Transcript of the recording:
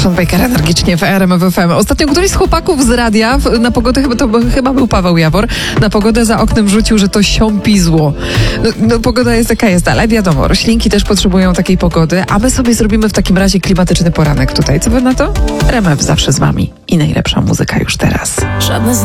Sean Baker energicznie w RMF FM. Ostatnio któryś z chłopaków z radia na pogodę, chyba był Paweł Jawor, na pogodę za oknem rzucił, że to siąpizło. No pogoda jest jaka jest, ale wiadomo, roślinki też potrzebują takiej pogody, a my sobie zrobimy w takim razie klimatyczny poranek tutaj. Co wy na to? RMF zawsze z wami i najlepsza muzyka już teraz. Żadne z